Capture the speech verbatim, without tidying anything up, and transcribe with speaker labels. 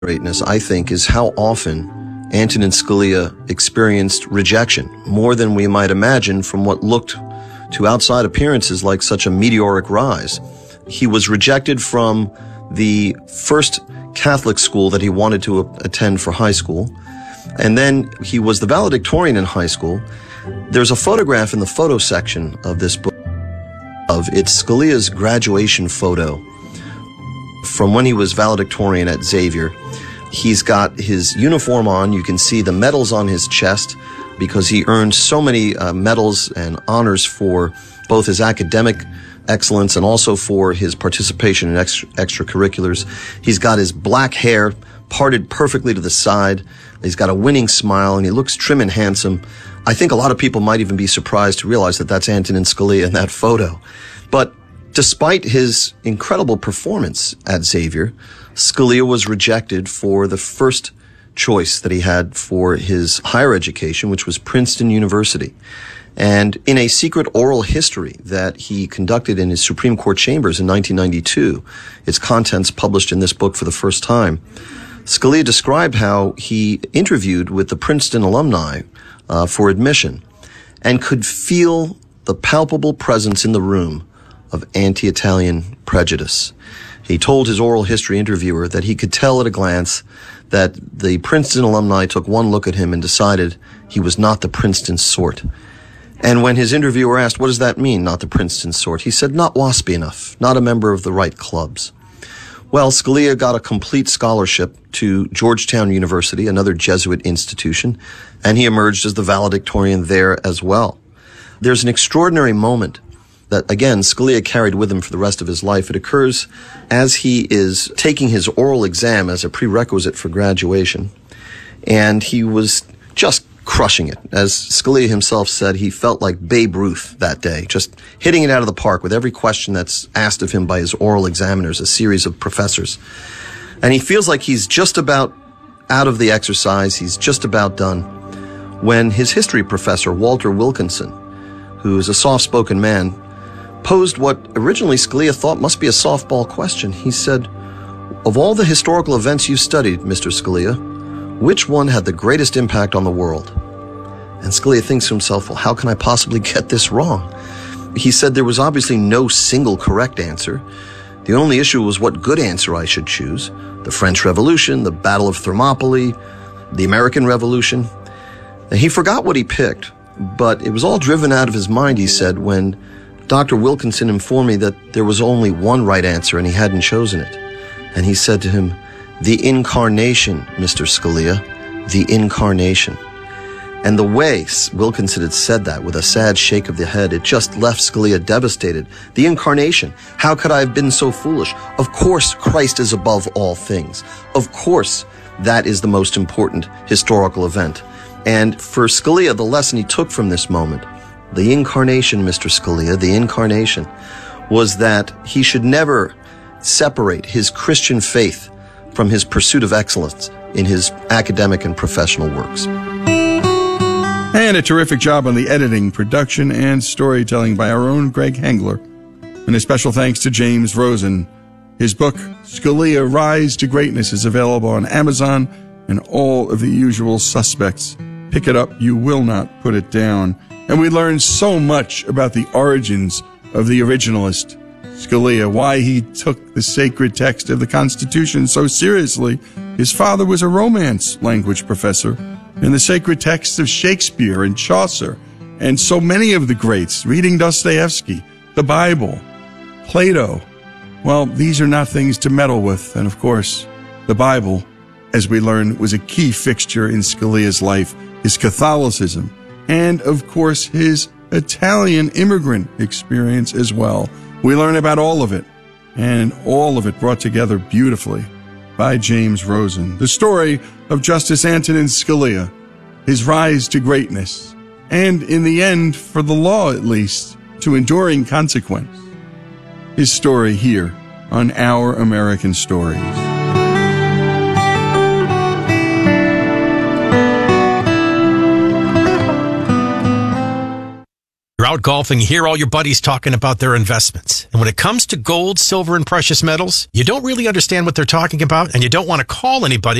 Speaker 1: greatness, I think, is how often Antonin Scalia experienced rejection, more than we might imagine from what looked to outside appearances like such a meteoric rise. He was rejected from the first Catholic school that he wanted to attend for high school, and then he was the valedictorian in high school. There's a photograph in the photo section of this book of it's Scalia's graduation photo from when he was valedictorian at Xavier. He's got his uniform on. You can see the medals on his chest because he earned so many uh, medals and honors for both his academic excellence and also for his participation in extra- extracurriculars. He's got his black hair parted perfectly to the side. He's got a winning smile, and he looks trim and handsome. I think a lot of people might even be surprised to realize that that's Antonin Scalia in that photo. But despite his incredible performance at Xavier, Scalia was rejected for the first choice that he had for his higher education, which was Princeton University. And in a secret oral history that he conducted in his Supreme Court chambers in nineteen ninety-two, its contents published in this book for the first time, Scalia described how he interviewed with the Princeton alumni uh, for admission and could feel the palpable presence in the room of anti-Italian prejudice. He told his oral history interviewer that he could tell at a glance that the Princeton alumni took one look at him and decided he was not the Princeton sort. And when his interviewer asked, what does that mean, not the Princeton sort? He said, not waspy enough, not a member of the right clubs. Well, Scalia got a complete scholarship to Georgetown University, another Jesuit institution, and he emerged as the valedictorian there as well. There's an extraordinary moment that, again, Scalia carried with him for the rest of his life. It occurs as he is taking his oral exam as a prerequisite for graduation, and he was just crushing it. As Scalia himself said, he felt like Babe Ruth that day, just hitting it out of the park with every question that's asked of him by his oral examiners, a series of professors. And he feels like he's just about out of the exercise, he's just about done, when his history professor, Walter Wilkinson, who is a soft-spoken man, posed what originally Scalia thought must be a softball question. He said, of all the historical events you studied, Mister Scalia, which one had the greatest impact on the world? And Scalia thinks to himself, well, how can I possibly get this wrong? He said there was obviously no single correct answer. The only issue was what good answer I should choose. The French Revolution, the Battle of Thermopylae, the American Revolution. And he forgot what he picked, but it was all driven out of his mind, he said, when Doctor Wilkinson informed me that there was only one right answer and he hadn't chosen it. And he said to him, the incarnation, Mister Scalia, the incarnation. And the way Wilkinson had said that with a sad shake of the head, it just left Scalia devastated. The incarnation. How could I have been so foolish? Of course, Christ is above all things. Of course, that is the most important historical event. And for Scalia, the lesson he took from this moment, the incarnation, Mister Scalia, the incarnation, was that he should never separate his Christian faith from his pursuit of excellence in his academic and professional works.
Speaker 2: And a terrific job on the editing, production, and storytelling by our own Greg Hengler. And a special thanks to James Rosen. His book, Scalia, Rise to Greatness, is available on Amazon and all of the usual suspects. Pick it up. You will not put it down. And we learned so much about the origins of the originalist, Scalia, why he took the sacred text of the Constitution so seriously. His father was a Romance language professor, and the sacred texts of Shakespeare and Chaucer, and so many of the greats, reading Dostoevsky, the Bible, Plato. Well, these are not things to meddle with, and of course, the Bible, as we learned, was a key fixture in Scalia's life, his Catholicism, and, of course, his Italian immigrant experience as well. We learn about all of it, and all of it brought together beautifully by James Rosen. The story of Justice Antonin Scalia, his rise to greatness, and in the end, for the law at least, to enduring consequence. His story here on Our American Stories.
Speaker 3: You're out golfing, you hear all your buddies talking about their investments. And when it comes to gold, silver, and precious metals, you don't really understand what they're talking about, and you don't want to call anybody